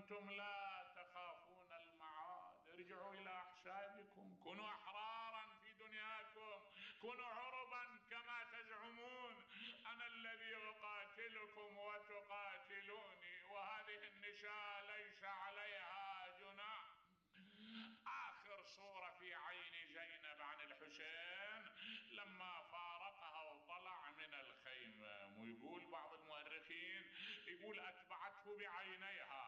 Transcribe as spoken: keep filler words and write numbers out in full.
وأنتم لا تخافون المعاد. ارجعوا إلى أحشائكم، كونوا أحرارا في دنياكم، كونوا عربا كما تزعمون. أنا الذي أقاتلكم وتقاتلوني، وهذه النساء ليس عليها جناح. آخر صورة في عين زينب عن الحسين لما فارقها وطلع من الخيمة، ويقول بعض المؤرخين يقول أتبعته بعينيها،